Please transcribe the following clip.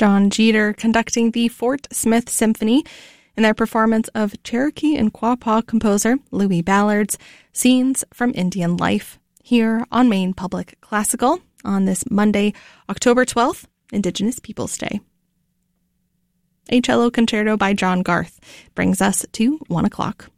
John Jeter conducting the Fort Smith Symphony in their performance of Cherokee and Quapaw composer Louis Ballard's Scenes from Indian Life here on Maine Public Classical on this Monday, October 12th, Indigenous Peoples Day. A cello concerto by John Garth brings us to 1 o'clock.